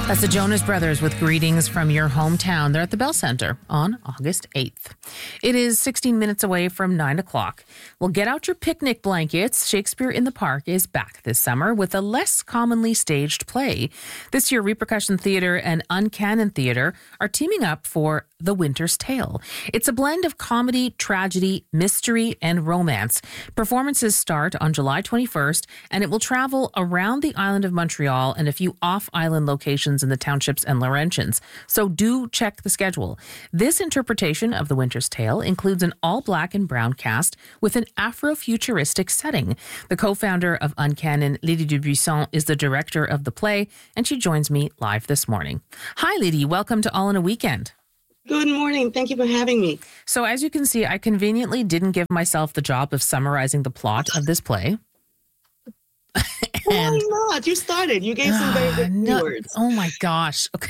That's the Jonas Brothers with Greetings from Your Hometown. They're at the Bell Center on August 8th. It is 16 minutes away from 9 o'clock. Well, get out your picnic blankets. Shakespeare in the Park is back this summer with a less commonly staged play. This year, Repercussion Theatre and Uncannon Theatre are teaming up for The Winter's Tale. It's a blend of comedy, tragedy, mystery, and romance. Performances start on July 21st, and it will travel around the island of Montreal and a few off-island locations in the townships and Laurentians. So do check the schedule. This interpretation of The Winter's Tale includes an all-black and brown cast with an Afrofuturistic setting. The co-founder of Uncannon, Lydie Dubuisson, is the director of the play, and she joins me live this morning. Hi, Lydie. Welcome to All in a Weekend. Good morning. Thank you for having me. So as you can see, I conveniently didn't give myself the job of summarizing the plot of this play. Why not? You started. You gave some very good words. Oh my gosh. Okay.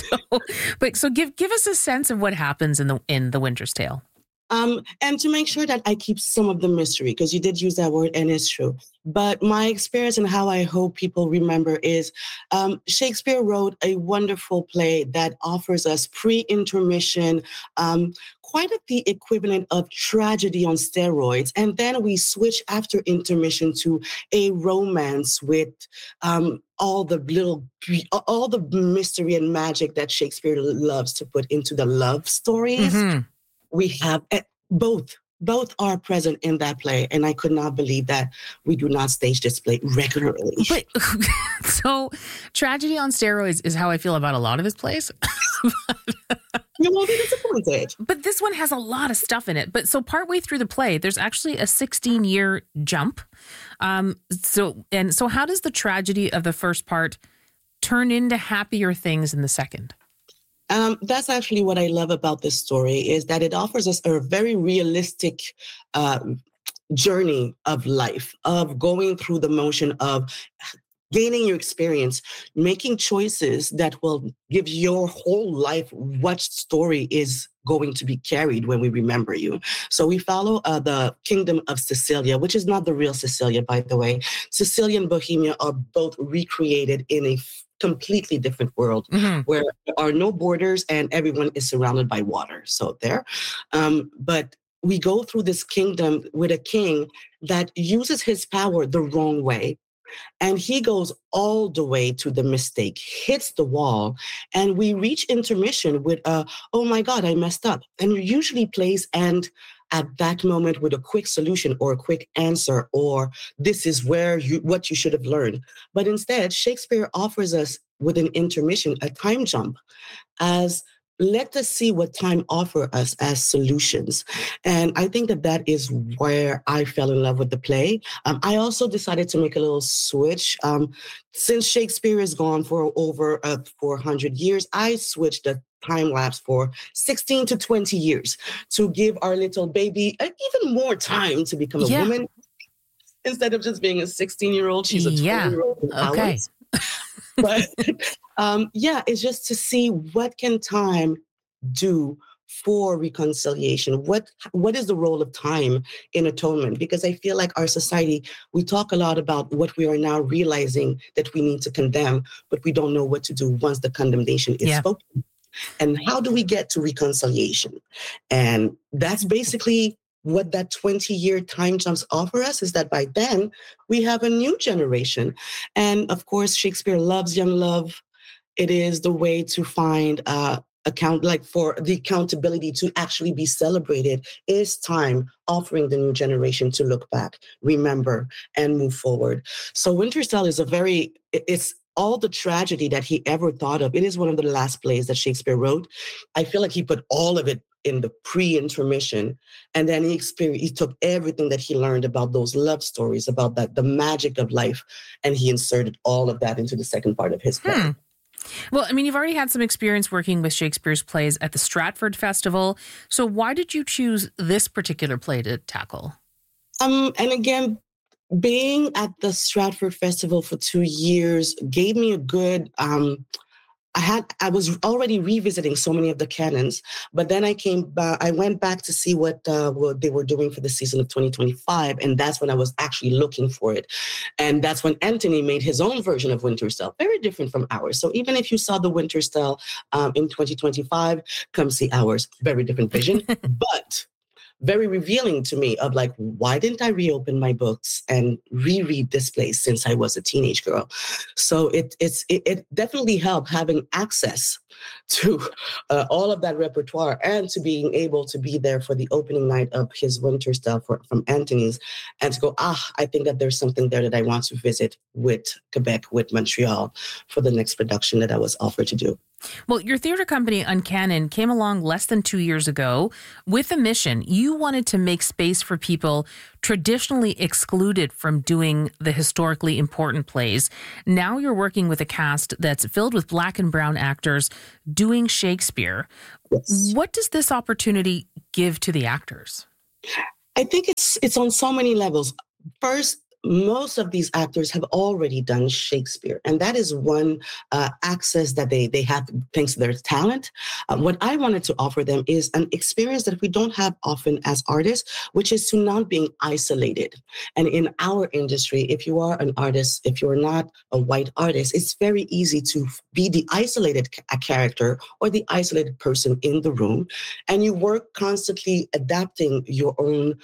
So give us a sense of what happens in the Winter's Tale. And to make sure that I keep some of the mystery, because you did use that word and it's true. But my experience and how I hope people remember is Shakespeare wrote a wonderful play that offers us pre-intermission, quite the equivalent of tragedy on steroids. And then we switch after intermission to a romance with all the mystery and magic that Shakespeare loves to put into the love stories. Mm-hmm. We have both are present in that play, and I could not believe that we do not stage this play regularly. But, so, tragedy on steroids is how I feel about a lot of his plays. You won't be disappointed. But this one has a lot of stuff in it. But so partway through the play, there's actually a 16-year jump. So how does the tragedy of the first part turn into happier things in the second? That's actually what I love about this story, is that it offers us a very realistic journey of life, of going through the motion of gaining your experience, making choices that will give your whole life what story is going to be carried when we remember you. So we follow the kingdom of Sicilia, which is not the real Sicilia, by the way. Sicilia and Bohemia are both recreated in a completely different world, mm-hmm. where there are no borders and everyone is surrounded by water. So there. But we go through this kingdom with a king that uses his power the wrong way. And he goes all the way to the mistake, hits the wall, and we reach intermission with, oh my God, I messed up. And it usually plays end at that moment with a quick solution or a quick answer, or this is what you should have learned. But instead, Shakespeare offers us with an intermission, a time jump, as let us see what time offers us as solutions. And I think that is where I fell in love with the play. I also decided to make a little switch. Since Shakespeare is gone for over 400 years, I switched the time lapse for 16 to 20 years to give our little baby even more time to become a woman. Instead of just being a 16-year-old, she's a 20-year-old. Okay. But it's just to see what can time do for reconciliation. What is the role of time in atonement? Because I feel like our society, we talk a lot about what we are now realizing that we need to condemn, but we don't know what to do once the condemnation is spoken. And how do we get to reconciliation? And that's basically what that 20-year time jumps offer us, is that by then we have a new generation. And of course, Shakespeare loves young love. It is the way to find for the accountability to actually be celebrated is time, offering the new generation to look back, remember, and move forward. So Winter's Tale is it's all the tragedy that he ever thought of. It is one of the last plays that Shakespeare wrote. I feel like he put all of it in the pre-intermission, and then he took everything that he learned about those love stories, about the magic of life, and he inserted all of that into the second part of his play. Well, I mean, you've already had some experience working with Shakespeare's plays at the Stratford Festival. So why did you choose this particular play to tackle? And again, being at the Stratford Festival for 2 years gave me a good I was already revisiting so many of the canons, but then I went back to see what they were doing for the season of 2025, and that's when I was actually looking for it. And that's when Anthony made his own version of Winterstell, very different from ours. So even if you saw the Winterstell in 2025, come see ours, very different vision, but very revealing to me of like, why didn't I reopen my books and reread this place since I was a teenage girl? So it definitely helped having access to all of that repertoire and to being able to be there for the opening night of his Winterstell from Anthony's and to go, I think that there's something there that I want to visit with Quebec, with Montreal for the next production that I was offered to do. Well, your theater company, Uncanon, came along less than 2 years ago with a mission. You wanted to make space for people traditionally excluded from doing the historically important plays. Now you're working with a cast that's filled with Black and brown actors doing Shakespeare. Yes. What does this opportunity give to the actors? I think it's on so many levels. First, most of these actors have already done Shakespeare, and that is one access that they have thanks to their talent. What I wanted to offer them is an experience that we don't have often as artists, which is to not being isolated. And in our industry, if you are an artist, if you're not a white artist, it's very easy to be the isolated character or the isolated person in the room, and you work constantly adapting your own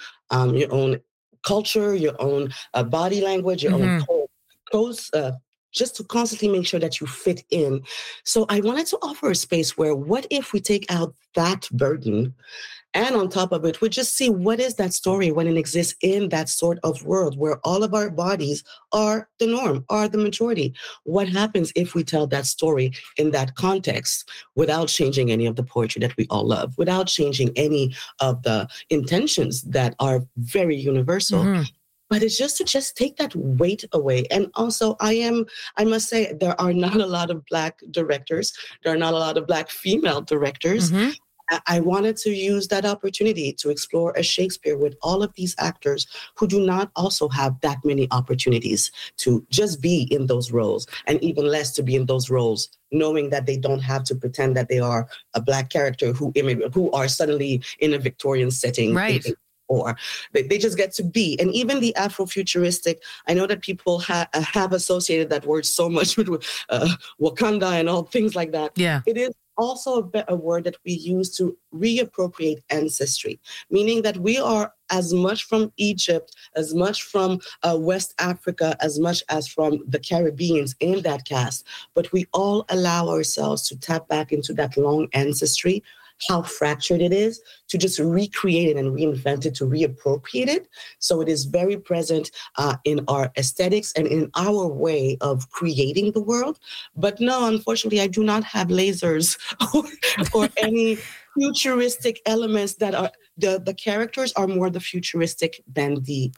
culture, your own body language, your own pose, just to constantly make sure that you fit in. So I wanted to offer a space where what if we take out that burden and on top of it, we just see what is that story when it exists in that sort of world where all of our bodies are the norm, are the majority. What happens if we tell that story in that context without changing any of the poetry that we all love, without changing any of the intentions that are very universal? But it's just to take that weight away. And also I must say, there are not a lot of Black directors. There are not a lot of Black female directors. I wanted to use that opportunity to explore a Shakespeare with all of these actors who do not also have that many opportunities to just be in those roles, and even less to be in those roles, knowing that they don't have to pretend that they are a Black character who are suddenly in a Victorian setting. Right. Or they just get to be. And even the Afrofuturistic, I know that people have associated that word so much with Wakanda and all things like that. Yeah. It is also a word that we use to reappropriate ancestry, meaning that we are as much from Egypt, as much from West Africa, as much as from the Caribbeans in that cast, but we all allow ourselves to tap back into that long ancestry, how fractured it is, to just recreate it and reinvent it, to reappropriate it. So it is very present in our aesthetics and in our way of creating the world. But no, unfortunately, I do not have lasers or any futuristic elements that are the characters are more the futuristic than the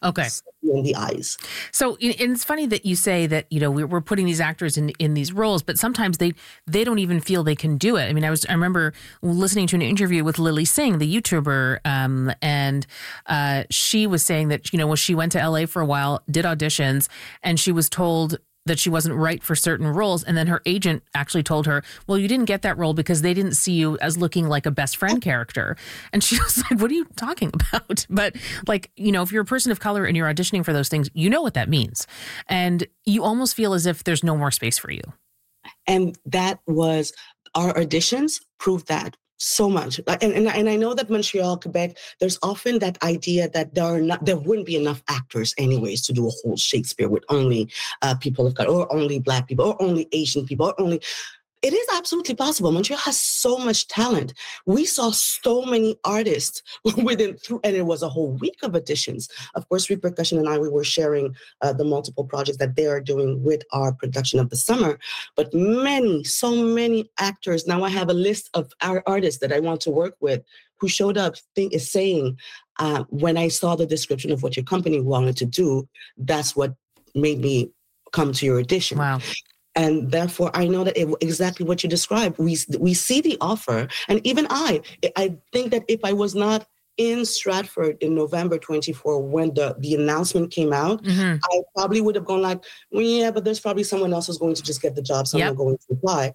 eyes. So it's funny that you say that, we're putting these actors in these roles, but sometimes they don't even feel they can do it. I mean, I remember listening to an interview with Lily Singh, the YouTuber, and she was saying that, when she went to LA for a while, did auditions, and she was told that she wasn't right for certain roles. And then her agent actually told her, well, you didn't get that role because they didn't see you as looking like a best friend character. And she was like, what are you talking about? But if you're a person of color and you're auditioning for those things, you know what that means. And you almost feel as if there's no more space for you. And that was our auditions proved that so much. And I know that Montreal, Quebec, there's often that idea that there wouldn't be enough actors anyways to do a whole Shakespeare with only people of color, or only Black people, or only Asian people, or only... It is absolutely possible. Montreal has so much talent. We saw so many artists and it was a whole week of auditions. Of course, Repercussion and we were sharing the multiple projects that they are doing with our production of the summer. But so many actors. Now I have a list of our artists that I want to work with who showed up saying, when I saw the description of what your company wanted to do, that's what made me come to your audition. Wow. And therefore, I know that exactly what you described. We see the offer. And even I think that if I was not in Stratford in November 24, when the announcement came out, I probably would have gone like, well, yeah, but there's probably someone else who's going to just get the job, someone going to apply.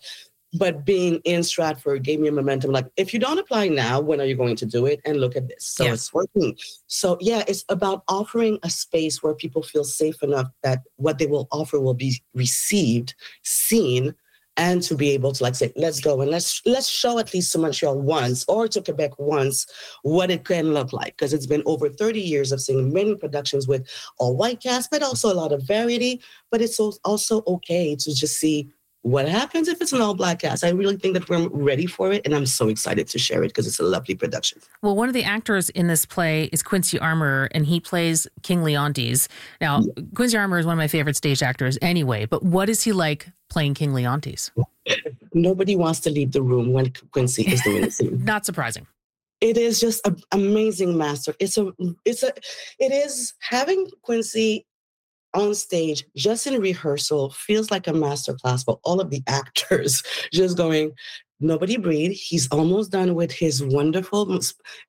But being in Stratford gave me a momentum. Like, if you don't apply now, when are you going to do it? And look at this. So it's working. So yeah, it's about offering a space where people feel safe enough that what they will offer will be received, seen, and to be able to like say, let's go and let's show at least to Montreal once or to Quebec once what it can look like. Because it's been over 30 years of seeing many productions with all white cast, but also a lot of variety. But it's also okay to just see what happens if it's an all-black cast. I really think that we're ready for it, and I'm so excited to share it because it's a lovely production. Well, one of the actors in this play is Quincy Armour, and he plays King Leontes. Now, Quincy Armour is one of my favorite stage actors anyway, but what is he like playing King Leontes? Nobody wants to leave the room when Quincy is doing the scene. Not surprising. It is just an amazing master. It is having Quincy on stage, just in rehearsal, feels like a masterclass for all of the actors. Just going, nobody breathe. He's almost done with his wonderful.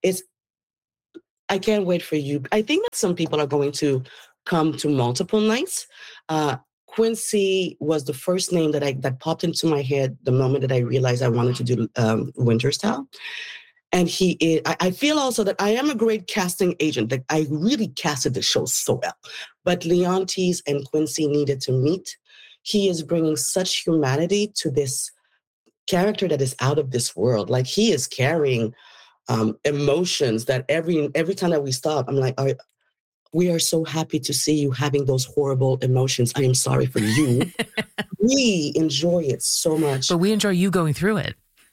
I can't wait for you. I think that some people are going to come to multiple nights. Quincy was the first name that popped into my head the moment that I realized I wanted to do Winter's Tale. And I feel also that I am a great casting agent. That I really casted the show so well. But Leontes and Quincy needed to meet. He is bringing such humanity to this character that is out of this world. Like, he is carrying emotions that every time that we stop, I'm like, we are so happy to see you having those horrible emotions. I am sorry for you. We enjoy it so much. But we enjoy you going through it.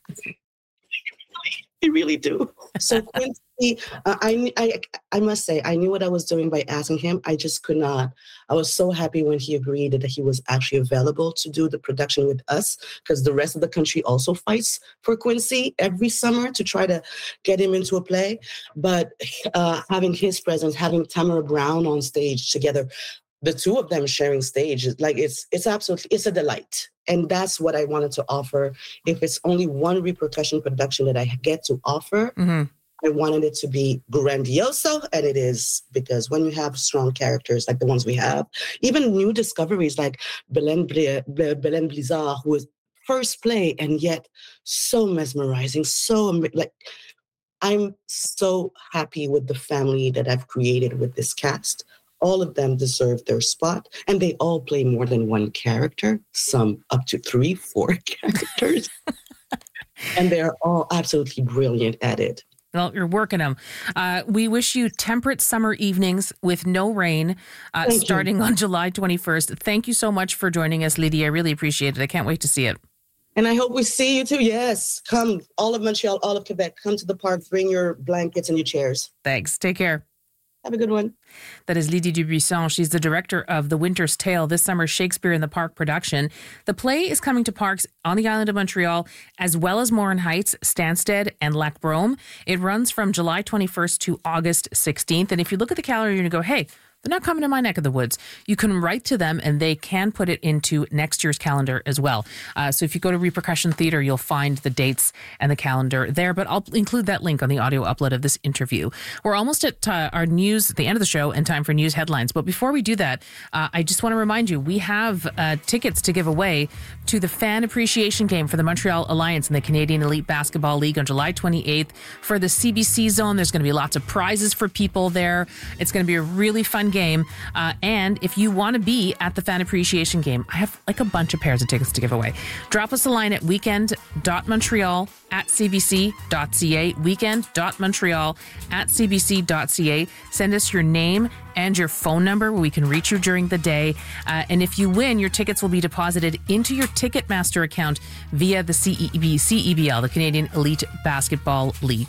I really do. So Quincy, I must say, I knew what I was doing by asking him. I just could not. I was so happy when he agreed that he was actually available to do the production with us, because the rest of the country also fights for Quincy every summer to try to get him into a play. But having his presence, having Tamara Brown on stage together, the two of them sharing stage, it's absolutely, it's a delight. And that's what I wanted to offer. If it's only one repercussion production that I get to offer, I wanted it to be grandioso, and it is, because when you have strong characters like the ones we have, even new discoveries like Belen Blizzard, who is first play and yet so mesmerizing, I'm so happy with the family that I've created with this cast. All of them deserve their spot, and they all play more than one character, some up to 3-4 characters. And they're all absolutely brilliant at it. Well, you're working them. We wish you temperate summer evenings with no rain starting on July 21st. Thank you so much for joining us, Lydia. I really appreciate it. I can't wait to see it. And I hope we see you too. Yes. Come, all of Montreal, all of Quebec. Come to the park. Bring your blankets and your chairs. Thanks. Take care. Have a good one. That is Lydie Dubuisson. She's the director of The Winter's Tale, this summer's Shakespeare in the Park production. The play is coming to parks on the island of Montreal, as well as Morin Heights, Stansted, and Lac Brome. It runs from July 21st to August 16th. And if you look at the calendar, you're going to go, hey, they're not coming to my neck of the woods. You can write to them and they can put it into next year's calendar as well. So if you go to Repercussion Theatre, you'll find the dates and the calendar there. But I'll include that link on the audio upload of this interview. We're almost at our news, the end of the show, and time for news headlines. But before we do that, I just want to remind you, we have tickets to give away to the fan appreciation game for the Montreal Alliance and the Canadian Elite Basketball League on July 28th for the CBC zone. There's going to be lots of prizes for people there. It's going to be a really fun game. And if you want to be at the fan appreciation game, I have like a bunch of pairs of tickets to give away. Drop us a line at weekend.montreal@cbc.ca, weekend.montreal@cbc.ca. Send us your name and your phone number where we can reach you during the day. And if you win, your tickets will be deposited into your Ticketmaster account via the CEBL, the Canadian Elite Basketball League.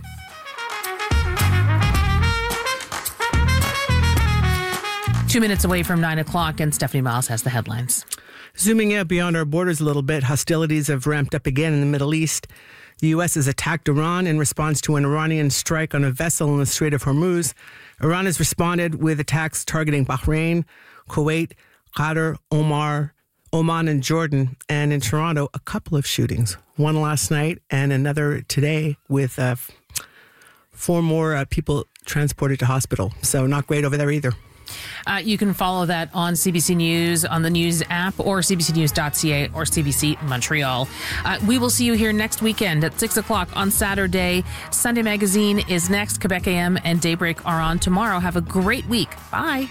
Two minutes away from 9 o'clock, and Stephanie Miles has the headlines. Zooming out beyond our borders a little bit, hostilities have ramped up again in the Middle East. The U.S. has attacked Iran in response to an Iranian strike on a vessel in the Strait of Hormuz. Iran has responded with attacks targeting Bahrain, Kuwait, Qatar, Oman, and Jordan. And in Toronto, a couple of shootings. One last night and another today with 4 more people transported to hospital. So not great over there either. You can follow that on CBC News, on the News app, or cbcnews.ca or CBC Montreal. We will see you here next weekend at 6 o'clock on Saturday. Sunday Magazine is next. Quebec AM and Daybreak are on tomorrow. Have a great week. Bye.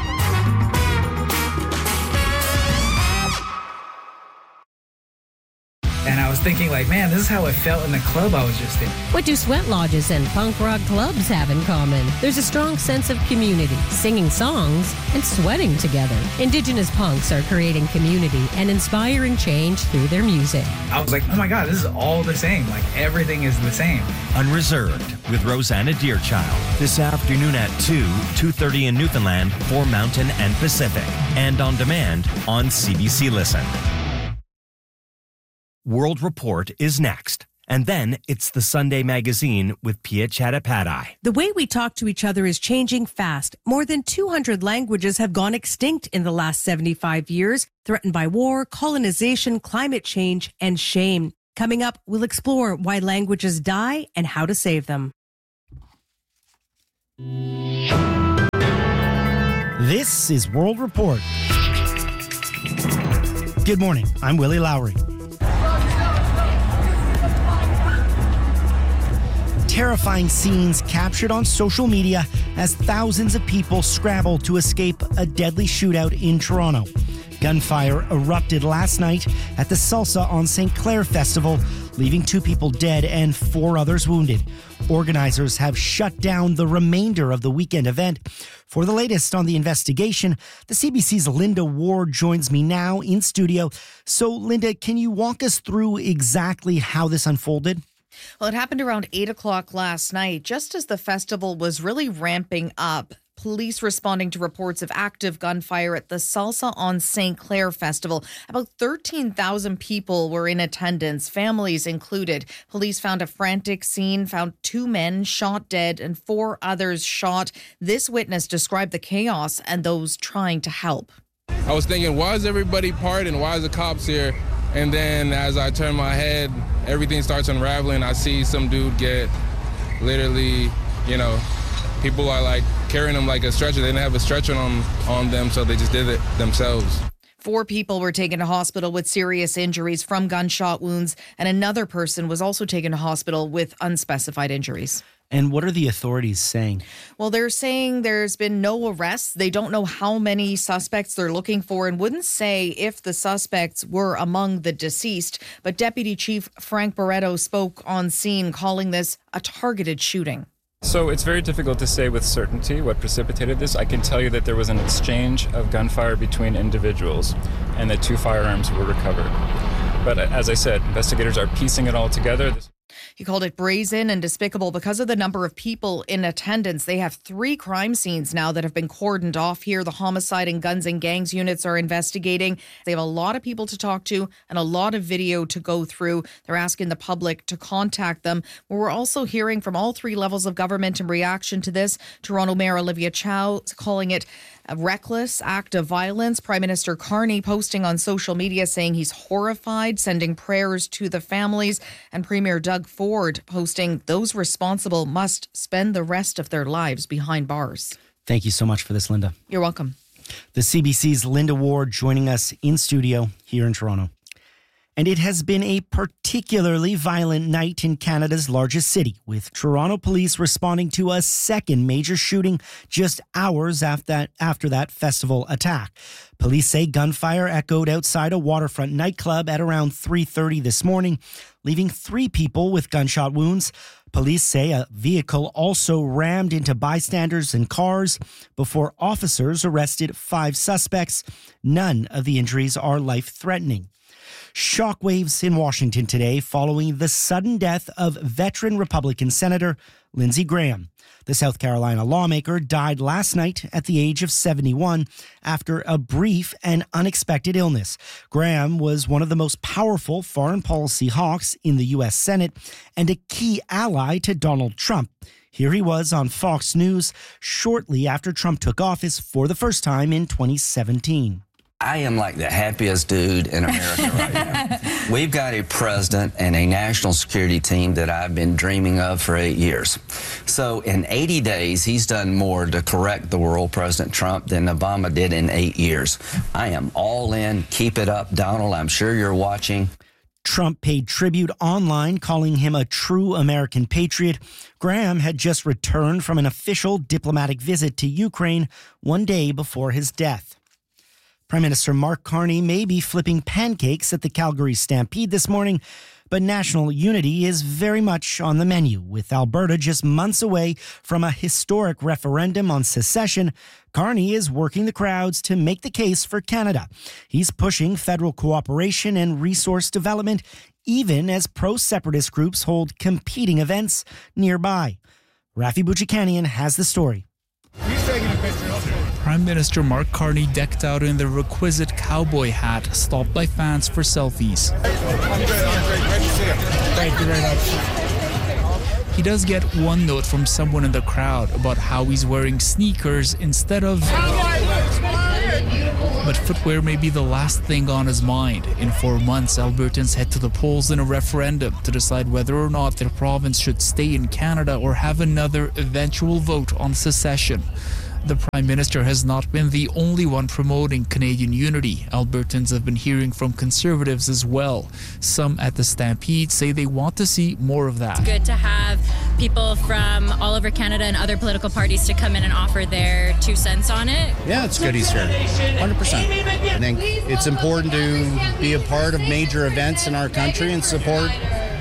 And I was thinking, like, man, this is how it felt in the club I was just in. What do sweat lodges and punk rock clubs have in common? There's a strong sense of community, singing songs, and sweating together. Indigenous punks are creating community and inspiring change through their music. I was like, oh my God, this is all the same. Like, everything is the same. Unreserved with Rosanna Deerchild. This afternoon at 2:30 in Newfoundland for Mountain and Pacific. And on demand on CBC Listen. World Report is next. And then it's the Sunday Magazine with Pia Chattopadhyay. The way we talk to each other is changing fast. More than 200 languages have gone extinct in the last 75 years, threatened by war, colonization, climate change, and shame. Coming up, we'll explore why languages die and how to save them. This is World Report. Good morning. I'm Willie Lowry. Terrifying scenes captured on social media as thousands of people scrambled to escape a deadly shootout in Toronto. Gunfire erupted last night at the Salsa on St. Clair Festival, leaving 2 people dead and 4 others wounded. Organizers have shut down the remainder of the weekend event. For the latest on the investigation, the CBC's Linda Ward joins me now in studio. So, Linda, can you walk us through exactly how this unfolded? Well, it happened around 8 o'clock last night, just as the festival was really ramping up. Police responding to reports of active gunfire at the Salsa on St. Clair Festival. About 13,000 people were in attendance, families included. Police found a frantic scene, found 2 men shot dead and 4 others shot. This witness described the chaos and those trying to help. I was thinking, why is everybody partying? Why is the cops here? And then as I turn my head, everything starts unraveling. I see some dude get literally, people are like carrying him like a stretcher. They didn't have a stretcher on them, so they just did it themselves. 4 people were taken to hospital with serious injuries from gunshot wounds, and another person was also taken to hospital with unspecified injuries. And what are the authorities saying? Well, they're saying there's been no arrests. They don't know how many suspects they're looking for and wouldn't say if the suspects were among the deceased. But Deputy Chief Frank Barreto spoke on scene, calling this a targeted shooting. So it's very difficult to say with certainty what precipitated this. I can tell you that there was an exchange of gunfire between individuals and that 2 firearms were recovered. But as I said, investigators are piecing it all together. He called it brazen and despicable because of the number of people in attendance. They have 3 crime scenes now that have been cordoned off here. The homicide and guns and gangs units are investigating. They have a lot of people to talk to and a lot of video to go through. They're asking the public to contact them. We're also hearing from all 3 levels of government in reaction to this. Toronto Mayor Olivia Chow calling it a reckless act of violence. Prime Minister Carney posting on social media saying he's horrified, sending prayers to the families. And Premier Doug Ford posting those responsible must spend the rest of their lives behind bars. Thank you so much for this, Linda. You're welcome. The CBC's Linda Ward joining us in studio here in Toronto. And it has been a particularly violent night in Canada's largest city, with Toronto police responding to a second major shooting just hours after that festival attack. Police say gunfire echoed outside a waterfront nightclub at around 3:30 this morning, leaving 3 people with gunshot wounds. Police say a vehicle also rammed into bystanders and cars before officers arrested 5 suspects. None of the injuries are life-threatening. Shockwaves in Washington today following the sudden death of veteran Republican Senator Lindsey Graham. The South Carolina lawmaker died last night at the age of 71 after a brief and unexpected illness. Graham was one of the most powerful foreign policy hawks in the U.S. Senate and a key ally to Donald Trump. Here he was on Fox News shortly after Trump took office for the first time in 2017. I am like the happiest dude in America right now. We've got a president and a national security team that I've been dreaming of for 8 years. So in 80 days, he's done more to correct the world, President Trump, than Obama did in 8 years. I am all in. Keep it up, Donald. I'm sure you're watching. Trump paid tribute online, calling him a true American patriot. Graham had just returned from an official diplomatic visit to Ukraine one day before his death. Prime Minister Mark Carney may be flipping pancakes at the Calgary Stampede this morning, but national unity is very much on the menu. With Alberta just months away from a historic referendum on secession, Carney is working the crowds to make the case for Canada. He's pushing federal cooperation and resource development, even as pro-separatist groups hold competing events nearby. Rafi Bouchikanian has the story. Prime Minister Mark Carney decked out in the requisite cowboy hat, stopped by fans for selfies. Thank you very much. He does get one note from someone in the crowd about how he's wearing sneakers instead of... But footwear may be the last thing on his mind. In 4 months, Albertans head to the polls in a referendum to decide whether or not their province should stay in Canada or have another eventual vote on secession. The Prime Minister has not been the only one promoting Canadian unity. Albertans have been hearing from Conservatives as well. Some at the Stampede say they want to see more of that. It's good to have people from all over Canada and other political parties to come in and offer their 2 cents on it. Yeah, it's good he's here. 100%. I think it's important to be a part of major events in our country and support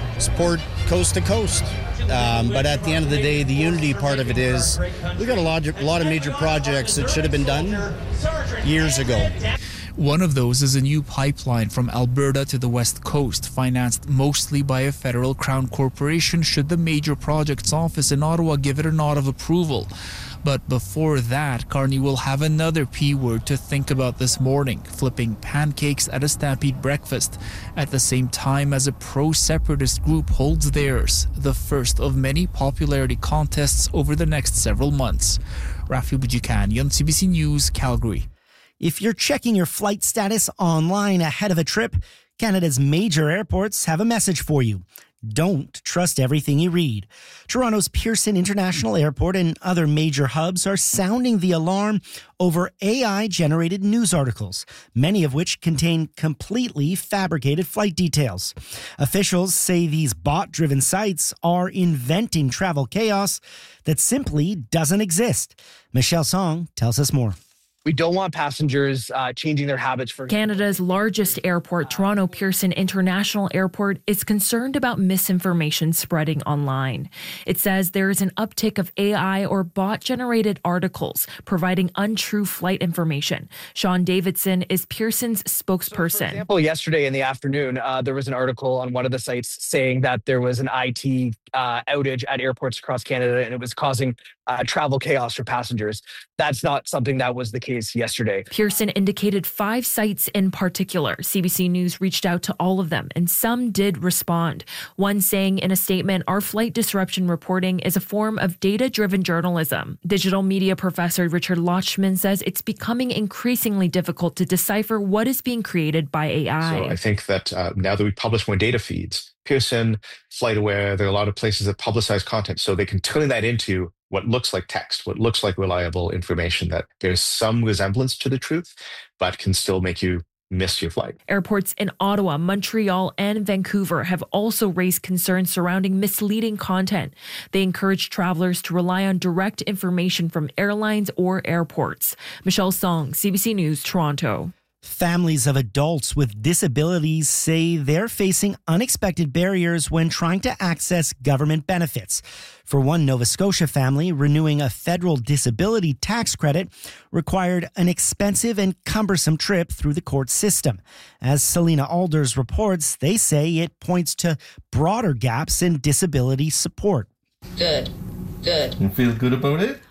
coast to coast. But at the end of the day, the unity part of it is we've got a lot of major projects that should have been done years ago. One of those is a new pipeline from Alberta to the West Coast, financed mostly by a federal crown corporation should the Major Projects Office in Ottawa give it a nod of approval. But before that, Carney will have another P word to think about this morning, flipping pancakes at a Stampede breakfast, at the same time as a pro-separatist group holds theirs, the first of many popularity contests over the next several months. Rafi Bouchikanian, CBC News, Calgary. If you're checking your flight status online ahead of a trip, Canada's major airports have a message for you. Don't trust everything you read. Toronto's Pearson International Airport and other major hubs are sounding the alarm over AI-generated news articles, many of which contain completely fabricated flight details. Officials say these bot-driven sites are inventing travel chaos that simply doesn't exist. Michelle Song tells us more. We don't want passengers changing their habits. For Canada's largest airport, Toronto Pearson International Airport, is concerned about misinformation spreading online. It says there is an uptick of AI or bot-generated articles providing untrue flight information. Sean Davidson is Pearson's spokesperson. For example, yesterday in the afternoon, there was an article on one of the sites saying that there was an IT outage at airports across Canada, and it was causing travel chaos for passengers. That's not something that was the case yesterday. Pearson indicated 5 sites in particular. CBC News reached out to all of them, and some did respond. One saying in a statement, "Our flight disruption reporting is a form of data-driven journalism." Digital media professor Richard Lochman says it's becoming increasingly difficult to decipher what is being created by AI. So I think that now that we publish more data feeds, Pearson, FlightAware, there are a lot of places that publicize content, so they can turn that into what looks like text, what looks like reliable information that there's some resemblance to the truth, but can still make you miss your flight. Airports in Ottawa, Montreal, and Vancouver have also raised concerns surrounding misleading content. They encourage travelers to rely on direct information from airlines or airports. Michelle Song, CBC News, Toronto. Families of adults with disabilities say they're facing unexpected barriers when trying to access government benefits. For one Nova Scotia family, renewing a federal disability tax credit required an expensive and cumbersome trip through the court system. As Selena Alders reports, they say it points to broader gaps in disability support. Good. You feel good about it?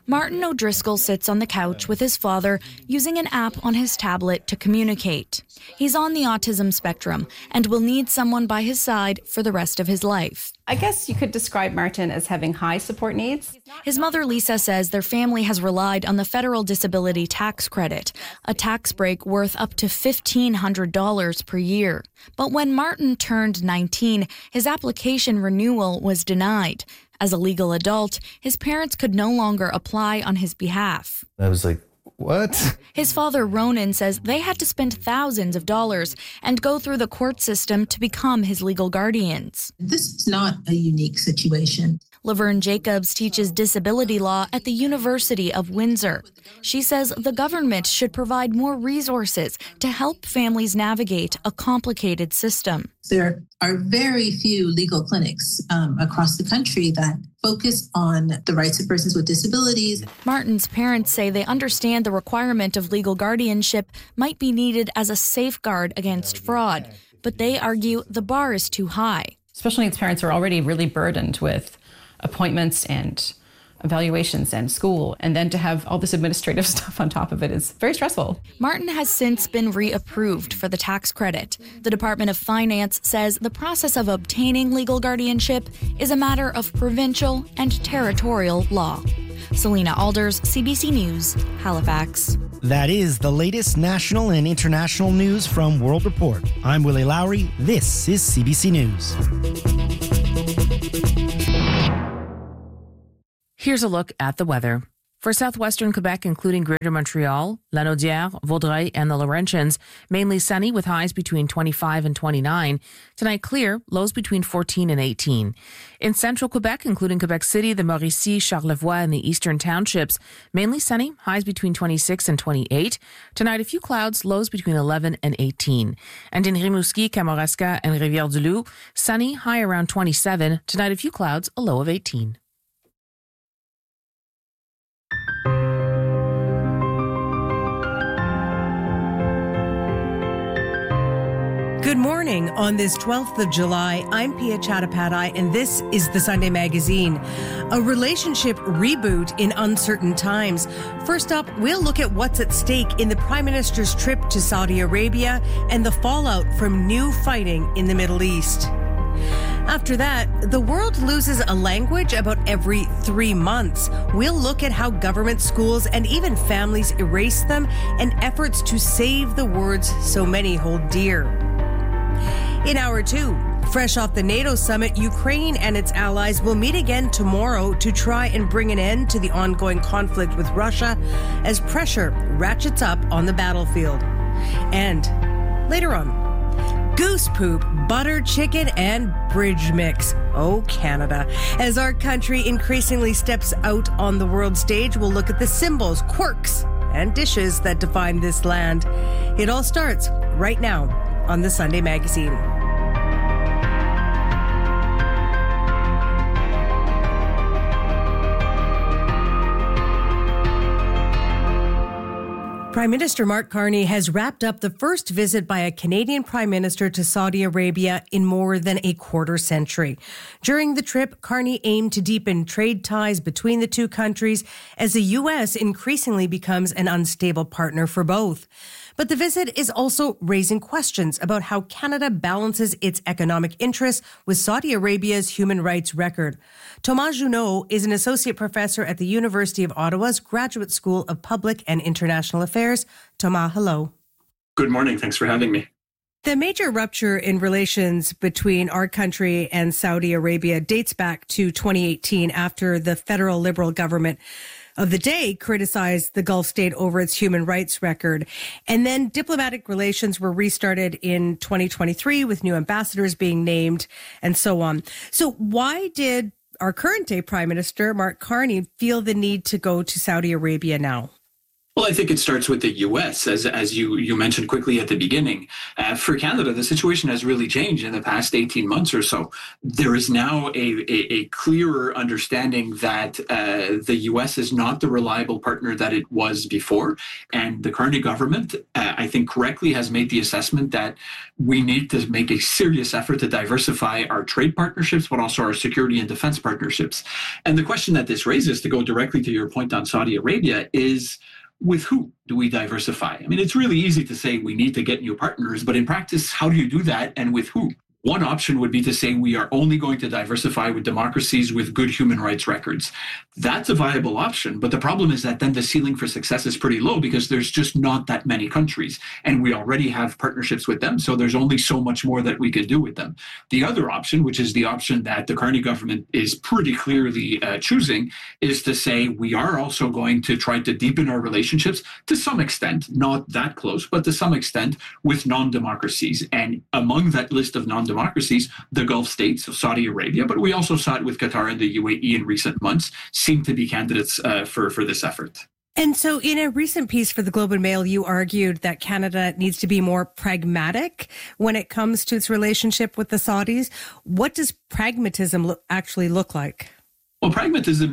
Martin O'Driscoll sits on the couch with his father using an app on his tablet to communicate. He's on the autism spectrum and will need someone by his side for the rest of his life. I guess you could describe Martin as having high support needs. His mother, Lisa, says their family has relied on the federal disability tax credit, a tax break worth up to $1,500 per year. But when Martin turned 19, his application renewal was denied. As a legal adult, his parents could no longer apply on his behalf. I was like, what? His father, Ronan, says they had to spend thousands of dollars and go through the court system to become his legal guardians. This is not a unique situation. Laverne Jacobs teaches disability law at the University of Windsor. She says the government should provide more resources to help families navigate a complicated system. There are very few legal clinics across the country that focus on the rights of persons with disabilities. Martin's parents say they understand the requirement of legal guardianship might be needed as a safeguard against fraud, but they argue the bar is too high. Special needs parents are already really burdened with appointments and evaluations and school, and then to have all this administrative stuff on top of it is very stressful. Martin has since been reapproved for the tax credit. The Department of Finance says the process of obtaining legal guardianship is a matter of provincial and territorial law. Selena Alders, CBC News, Halifax. That is the latest national and international news from World Report. I'm Willie Lowry. This is CBC News. Here's a look at the weather. For southwestern Quebec, including Greater Montreal, Lanaudière, Vaudreuil, and the Laurentians, mainly sunny with highs between 25 and 29. Tonight, clear, lows between 14 and 18. In central Quebec, including Quebec City, the Mauricie, Charlevoix, and the eastern townships, mainly sunny, highs between 26 and 28. Tonight, a few clouds, lows between 11 and 18. And in Rimouski, Kamouraska, and Rivière-du-Loup, sunny, high around 27. Tonight, a few clouds, a low of 18. Good morning. On this 12th of July, I'm Pia Chattopadhyay, and this is the Sunday Magazine. A relationship reboot in uncertain times. First up, we'll look at what's at stake in the Prime Minister's trip to Saudi Arabia and the fallout from new fighting in the Middle East. After that, the world loses a language about every 3 months. We'll look at how government, schools, and even families erase them and efforts to save the words so many hold dear. In Hour 2, fresh off the NATO summit, Ukraine and its allies will meet again tomorrow to try and bring an end to the ongoing conflict with Russia as pressure ratchets up on the battlefield. And later on, goose poop, butter chicken, and bridge mix. Oh, Canada. As our country increasingly steps out on the world stage, we'll look at the symbols, quirks, and dishes that define this land. It all starts right now on the Sunday Magazine. Prime Minister Mark Carney has wrapped up the first visit by a Canadian Prime Minister to Saudi Arabia in more than a quarter century. During the trip, Carney aimed to deepen trade ties between the two countries as the U.S. increasingly becomes an unstable partner for both. But the visit is also raising questions about how Canada balances its economic interests with Saudi Arabia's human rights record. Thomas Junot is an associate professor at the University of Ottawa's Graduate School of Public and International Affairs. Thomas, hello. Good morning. Thanks for having me. The major rupture in relations between our country and Saudi Arabia dates back to 2018 after the federal Liberal government of the day criticized the Gulf state over its human rights record. And then diplomatic relations were restarted in 2023 with new ambassadors being named and so on. So why did our current day Prime Minister, Mark Carney, feel the need to go to Saudi Arabia now? Well, I think it starts with the U.S., as you mentioned quickly at the beginning. For Canada, the situation has really changed in the past 18 months or so. There is now a clearer understanding that the U.S. is not the reliable partner that it was before. And the Carney government, I think, correctly has made the assessment that we need to make a serious effort to diversify our trade partnerships, but also our security and defense partnerships. And the question that this raises, to go directly to your point on Saudi Arabia, is, with who do we diversify? I mean, it's really easy to say we need to get new partners, but in practice, how do you do that and with who? One option would be to say we are only going to diversify with democracies with good human rights records. That's a viable option, but the problem is that then the ceiling for success is pretty low because there's just not that many countries, and we already have partnerships with them, so there's only so much more that we could do with them. The other option, which is the option that the Carney government is pretty clearly choosing, is to say we are also going to try to deepen our relationships to some extent, not that close, but to some extent with non-democracies. And among that list of non-democracies, the Gulf states of Saudi Arabia, but we also saw it with Qatar and the UAE in recent months, seem to be candidates for this effort. And so in a recent piece for the Globe and Mail, you argued that Canada needs to be more pragmatic when it comes to its relationship with the Saudis. What does pragmatism actually look like? Well, pragmatism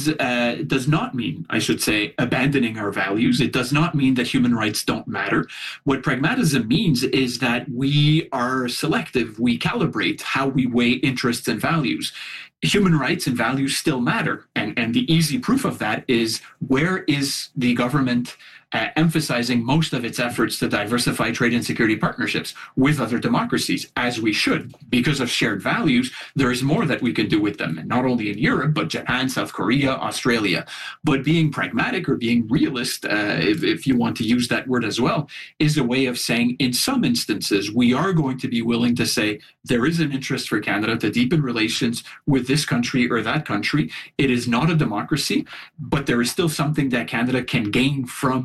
does not mean, I should say, abandoning our values. It does not mean that human rights don't matter. What pragmatism means is that we are selective. We calibrate how we weigh interests and values. Human rights and values still matter. And the easy proof of that is, where is the government emphasizing most of its efforts to diversify trade and security partnerships? With other democracies, as we should. Because of shared values, there is more that we can do with them, not only in Europe, but Japan, South Korea, Australia. But being pragmatic, or being realist, if you want to use that word as well, is a way of saying, in some instances, we are going to be willing to say there is an interest for Canada to deepen relations with this country or that country. It is not a democracy, but there is still something that Canada can gain from